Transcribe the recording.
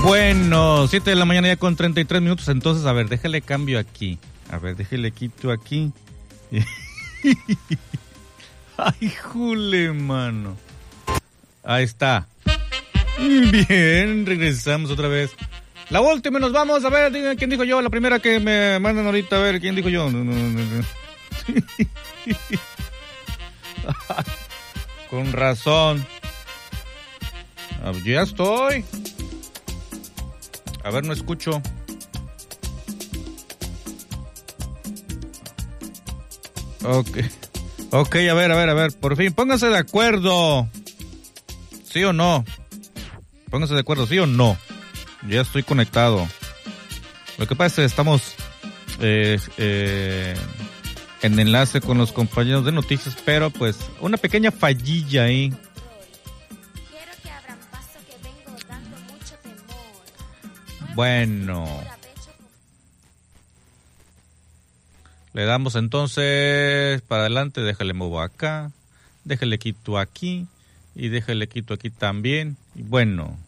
Bueno, 7 de la mañana ya con 33 minutos. Entonces, a ver, déjale cambio aquí. A ver, déjale quito aquí. Ay, jule, mano. Ahí está. Bien, regresamos otra vez. La última, nos vamos. A ver, díganme quién dijo yo. La primera que me mandan ahorita. A ver, quién dijo yo. Con razón. Ya estoy. A ver, no escucho. Ok, a ver. Por fin, pónganse de acuerdo. ¿Sí o no? Pónganse de acuerdo, ¿sí o no? Ya estoy conectado. Lo que pasa es que estamos en enlace con los compañeros de noticias, pero pues una pequeña fallilla ahí. Bueno. Le damos entonces para adelante, déjale movo acá, déjale quito aquí y déjale quito aquí también. Y bueno.